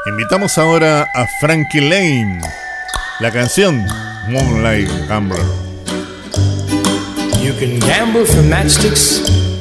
Invitamos ahora a Frankie Lane. La canción Moonlight Gambler. You can gamble for matchsticks